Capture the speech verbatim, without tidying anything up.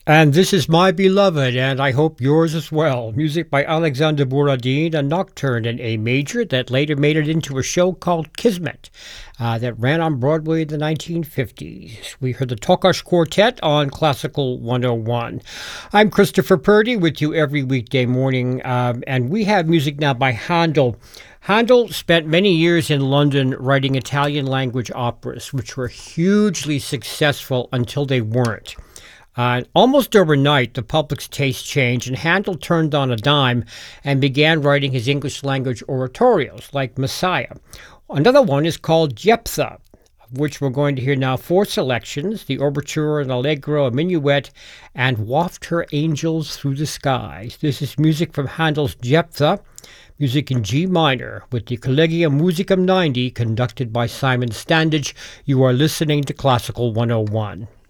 And this is my beloved, and I hope yours as well. Music by Alexander Borodin, a nocturne in A major that later made it into a show called Kismet uh, that ran on Broadway in the nineteen fifties. We heard the Tokash Quartet on Classical one oh one. I'm Christopher Purdy with you every weekday morning, um, and we have music now by Handel. Handel spent many years in London writing Italian language operas, which were hugely successful until they weren't. Uh, almost overnight, the public's taste changed, and Handel turned on a dime and began writing his English language oratorios, like Messiah. Another one is called Jephthah, of which we're going to hear now four selections: the Overture, an Allegro, a Minuet, and Waft Her Angels Through the Skies. This is music from Handel's Jephthah, music in G minor, with the Collegium Musicum ninety, conducted by Simon Standage. You are listening to Classical one oh one.